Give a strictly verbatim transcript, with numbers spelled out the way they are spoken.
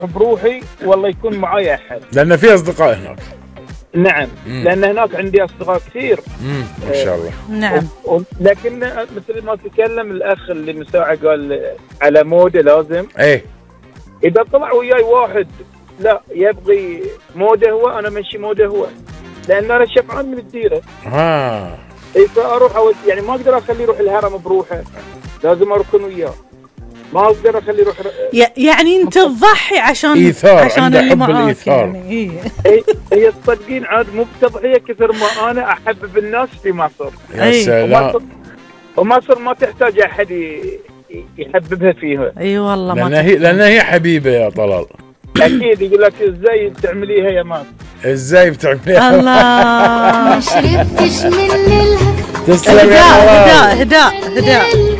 بروحي والله يكون معايا احد، لان في اصدقاء هناك. نعم. مم. لان هناك عندي اصدقاء كثير. امم ما شاء الله. نعم. و... و... لكن مثل ما تكلم الاخ اللي من ساعه قال على موده لازم. ايه اذا طلع وياي واحد لا يبغي موده هو، انا ماشي موده هو، لان انا شبعان من الديره. ها اي فاروح أو... يعني ما اقدر اخليه يروح الهرم بروحه، لازم اركن وياه، ما اقدر اخليه يروح. يعني انت تضحي عشان إيثار، عشان اللي معاك يعني. هي هي تصدقين عاد مو بتضحيه كثر ما انا احبب الناس في مصر. يا سلام. ومصر ما تحتاج احد يحببها فيها. اي والله ما لان هي لان هي حبيبه يا طلال. اكيد يقول لك ازاي بتعمليها يا ماس، ازاي بتعمليها. الله ما شربتش من الهدى. تسلم يا هداء هداء هداء